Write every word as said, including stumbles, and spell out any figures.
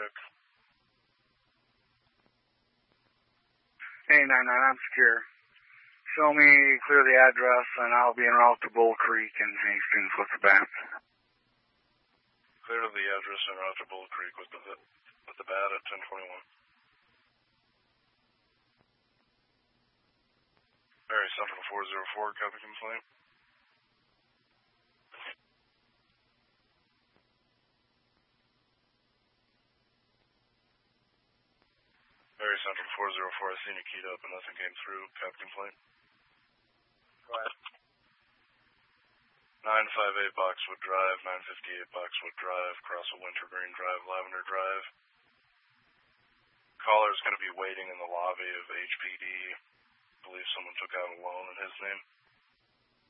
check. eight nine nine, I'm secure. Show me, clear the address, and I'll be en route to Bull Creek and Hastings with the bat. Clear the address en route to Bull Creek with the, with the bat at ten twenty-one. Barry Central four zero four, copy complaint. Barry Central four zero four, I seen you keyed up and nothing came through, copy complaint. Go ahead. nine five eight Boxwood Drive, nine fifty-eight Boxwood Drive, cross a Wintergreen Drive, Lavender Drive. Caller's going to be waiting in the lobby of H P D. I believe someone took out a loan in his name.